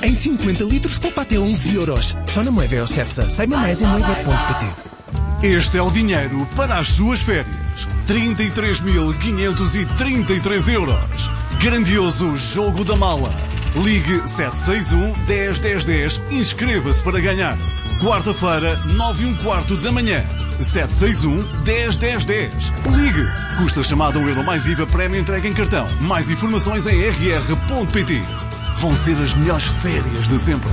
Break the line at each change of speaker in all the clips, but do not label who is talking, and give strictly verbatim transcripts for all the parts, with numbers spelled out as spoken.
Em cinquenta litros, poupa até onze euros. Só na Moeve ou Cepsa. Saiba mais em moeve ponto pt.
Este é o dinheiro para as suas férias. trinta e três mil quinhentos e trinta e três euros. Grandioso jogo da mala. Ligue sete seis um, dez, dez, dez e inscreva-se para ganhar. Quarta-feira, nove e um quarto da manhã. sete seis um, dez, dez, dez. Ligue. Custa chamada um euro mais I V A, prémio entrega em cartão. Mais informações em r r ponto p t. Vão ser as melhores férias de sempre.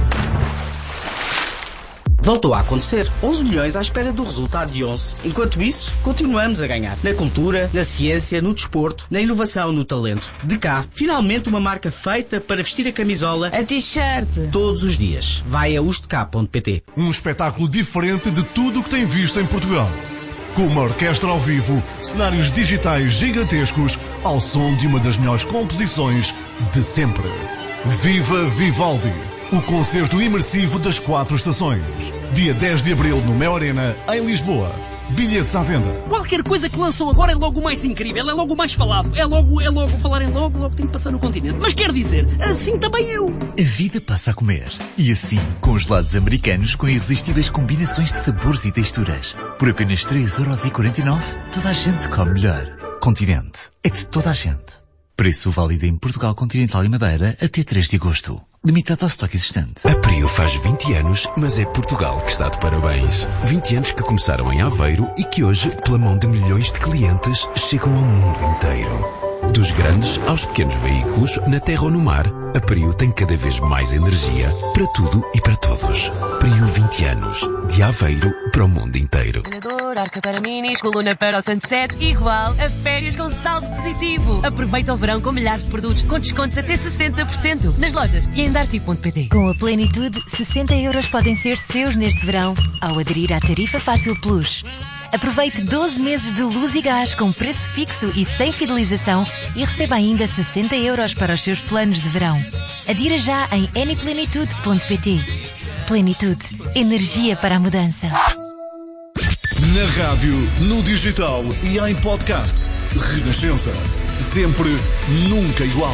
Voltou a acontecer. onze milhões à espera do resultado de onze. Enquanto isso, continuamos a ganhar. Na cultura, na ciência, no desporto, na inovação, no talento. De cá, finalmente uma marca feita para vestir a camisola,
a t-shirt,
todos os dias. Vai a ustk ponto p t.
Um espetáculo diferente de tudo o que tem visto em Portugal. Com uma orquestra ao vivo, cenários digitais gigantescos, ao som de uma das melhores composições de sempre. Viva Vivaldi! O concerto imersivo das quatro estações. Dia dez de abril no Mel Arena, em Lisboa. Bilhetes à venda.
Qualquer coisa que lançam agora é logo o mais incrível, é logo o mais falado, é logo, é logo falar em logo, logo tem que passar no continente. Mas quer dizer, assim também eu.
A vida passa a comer. E assim, com os gelados americanos com irresistíveis combinações de sabores e texturas. Por apenas três euros e quarenta e nove, toda a gente come melhor. Continente. É de toda a gente. Preço válido em Portugal Continental e Madeira até três de agosto. Limitado ao estoque existente.
A Prio faz vinte anos, mas é Portugal que está de parabéns. vinte anos que começaram em Aveiro e que hoje, pela mão de milhões de clientes, chegam ao mundo inteiro. Dos grandes aos pequenos veículos, na terra ou no mar, a Prio tem cada vez mais energia para tudo e para todos. Prio vinte anos. De Aveiro para o mundo inteiro.
Arca para minis, coluna para o sunset, igual a férias com saldo positivo. Aproveita o verão com milhares de produtos com descontos até sessenta por cento nas lojas e em darty ponto p t.
Com a Plenitude, sessenta euros podem ser seus neste verão ao aderir à tarifa Fácil Plus. Aproveite doze meses de luz e gás com preço fixo e sem fidelização e receba ainda sessenta euros para os seus planos de verão. Adira já em n plenitude ponto p t. Plenitude. Energia para a mudança.
Na rádio, no digital e em podcast. Renascença. Sempre, nunca igual.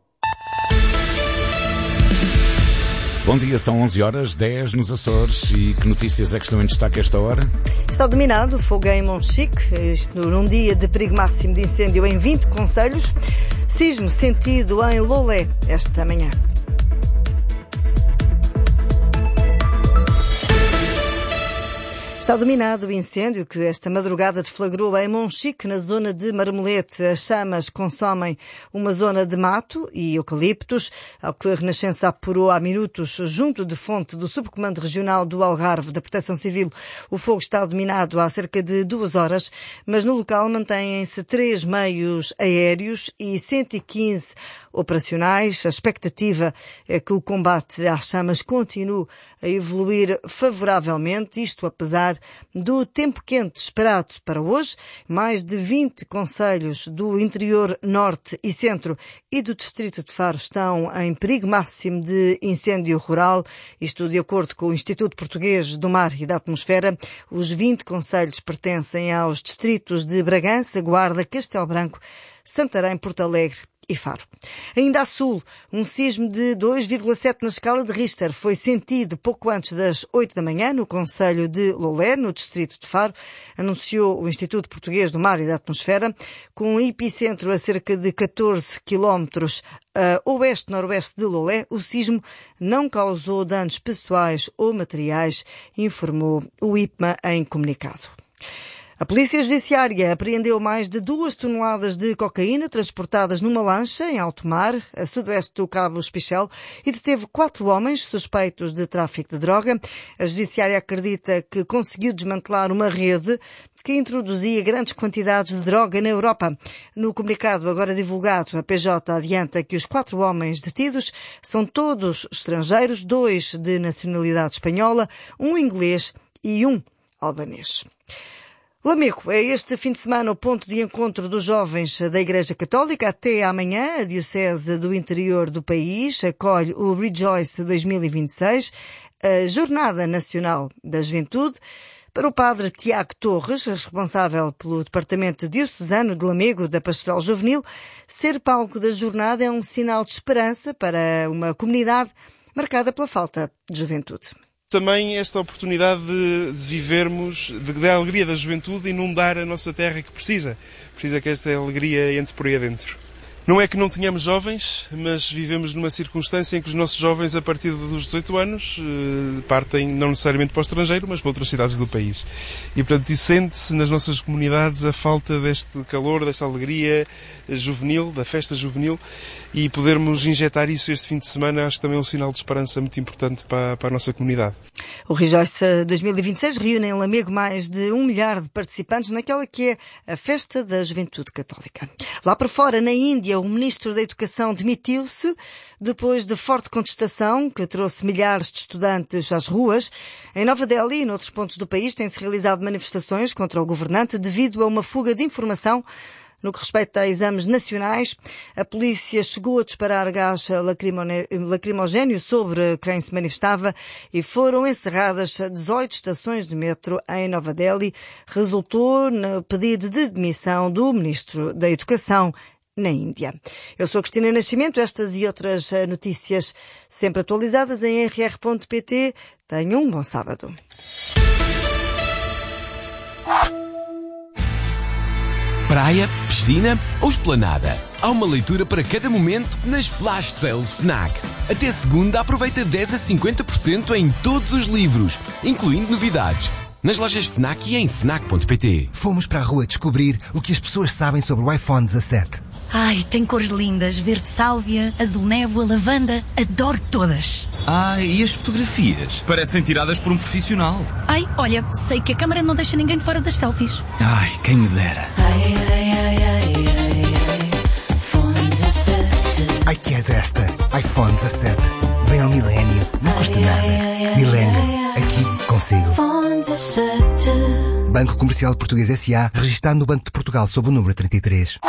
Bom dia, são onze horas, dez nos Açores. E que notícias é que estão em destaque a esta hora?
Está dominado o fogo em Monchique, isto num dia de perigo máximo de incêndio em vinte concelhos. Sismo sentido em Lolé esta manhã. Está dominado o incêndio que esta madrugada deflagrou em Monchique, na zona de Marmelete. As chamas consomem uma zona de mato e eucaliptos, ao que a Renascença apurou há minutos junto de fonte do Subcomando Regional do Algarve da Proteção Civil. O fogo está dominado há cerca de duas horas, mas no local mantêm-se três meios aéreos e cento e quinze operacionais. A expectativa é que o combate às chamas continue a evoluir favoravelmente, isto apesar do tempo quente esperado para hoje. Mais de vinte concelhos do interior norte e centro e do distrito de Faro estão em perigo máximo de incêndio rural, isto de acordo com o Instituto Português do Mar e da Atmosfera. Os vinte concelhos pertencem aos distritos de Bragança, Guarda, Castelo Branco, Santarém, Porto Alegre e Faro. Ainda a sul, um sismo de dois vírgula sete na escala de Richter foi sentido pouco antes das oito da manhã no concelho de Lolé, no distrito de Faro, anunciou o Instituto Português do Mar e da Atmosfera, com um epicentro a cerca de catorze quilómetros a oeste-noroeste de Lolé. O sismo não causou danos pessoais ou materiais, informou o I P M A em comunicado. A Polícia Judiciária apreendeu mais de duas toneladas de cocaína transportadas numa lancha em alto mar, a sudoeste do Cabo Espichel, e deteve quatro homens suspeitos de tráfico de droga. A Judiciária acredita que conseguiu desmantelar uma rede que introduzia grandes quantidades de droga na Europa. No comunicado agora divulgado, a P J adianta que os quatro homens detidos são todos estrangeiros, dois de nacionalidade espanhola, um inglês e um albanês. Lamego é este fim de semana o ponto de encontro dos jovens da Igreja Católica. Até amanhã, a Diocese do Interior do país acolhe o Rejoice dois mil e vinte e seis, a Jornada Nacional da Juventude. Para o padre Tiago Torres, responsável pelo Departamento Diocesano de Lamego da Pastoral Juvenil, ser palco da jornada é um sinal de esperança para uma comunidade marcada pela falta de juventude.
Também esta oportunidade de vivermos, de dar a alegria da juventude e inundar a nossa terra que precisa. Precisa que esta alegria entre por aí adentro. Não é que não tenhamos jovens, mas vivemos numa circunstância em que os nossos jovens, a partir dos dezoito anos, partem não necessariamente para o estrangeiro, mas para outras cidades do país. E, portanto, isso sente-se nas nossas comunidades a falta deste calor, desta alegria juvenil, da festa juvenil, e podermos injetar isso este fim de semana, acho que também é um sinal de esperança muito importante para, para a nossa comunidade.
O Rejoice dois mil e vinte e seis reúne em Lamego mais de um milhar de participantes naquela que é a Festa da Juventude Católica. Lá por fora, na Índia, o Ministro da Educação demitiu-se depois de forte contestação que trouxe milhares de estudantes às ruas. Em Nova Delhi e noutros pontos do país têm-se realizado manifestações contra o governante devido a uma fuga de informação. No que respeita a exames nacionais, a polícia chegou a disparar gás lacrimogéneo sobre quem se manifestava e foram encerradas dezoito estações de metro em Nova Delhi. Resultou no pedido de demissão do Ministro da Educação na Índia. Eu sou a Cristina Nascimento, estas e outras notícias sempre atualizadas em r r ponto p t. Tenham um bom sábado.
Praia, piscina ou esplanada? Há uma leitura para cada momento nas Flash Sales FNAC. Até segunda aproveita dez a cinquenta por cento em todos os livros, incluindo novidades. Nas lojas FNAC e em fnac ponto p t.
Fomos para a rua descobrir o que as pessoas sabem sobre o iPhone dezassete.
Ai, tem cores lindas, verde sálvia, azul névoa, lavanda, adoro todas.
Ai, e as fotografias? Parecem tiradas por um profissional.
Ai, olha, sei que a câmara não deixa ninguém de fora das selfies.
Ai, quem me dera.
Ai, ai, ai, ai, ai, ai. iPhone dezassete. Ai, que é desta? iPhone dezassete. Vem ao Milénio, não custa nada. Milénio, aqui consigo. Banco Comercial Português S A, registado no Banco de Portugal sob o número trinta e três.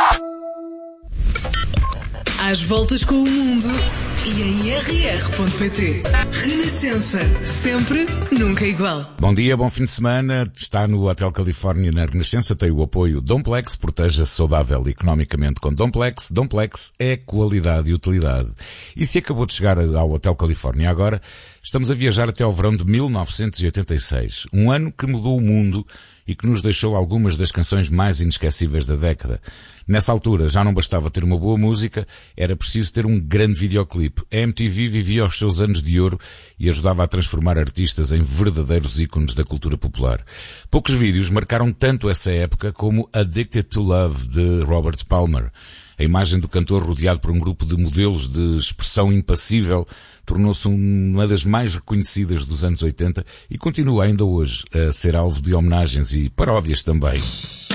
Às voltas com o mundo e em r r ponto p t. Renascença, sempre, nunca igual.
Bom dia, bom fim de semana. Está no Hotel Califórnia na Renascença, tem o apoio Domplex, proteja-se saudável economicamente com Domplex. Domplex é qualidade e utilidade. E se acabou de chegar ao Hotel Califórnia agora, estamos a viajar até ao verão de mil novecentos e oitenta e seis, um ano que mudou o mundo e que nos deixou algumas das canções mais inesquecíveis da década. Nessa altura já não bastava ter uma boa música, era preciso ter um grande videoclipe. A M T V vivia os seus anos de ouro e ajudava a transformar artistas em verdadeiros ícones da cultura popular. Poucos vídeos marcaram tanto essa época como Addicted to Love, de Robert Palmer. A imagem do cantor rodeado por um grupo de modelos de expressão impassível tornou-se uma das mais reconhecidas dos anos oitenta e continua ainda hoje a ser alvo de homenagens e paródias também.